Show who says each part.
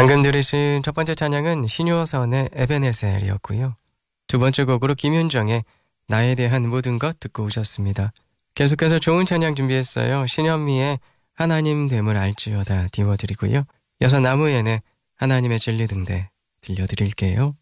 Speaker 1: 방금 들으신 첫 번째 찬양은 신효선의 에베네셀이었고요. 두 번째 곡으로 김윤정의 나에 대한 모든 것 듣고 오셨습니다. 계속해서 좋은 찬양 준비했어요. 신현미의 하나님 됨을 알지어다 띄워드리고요. 여섯 나무에는 하나님의 진리 등대 들려드릴게요.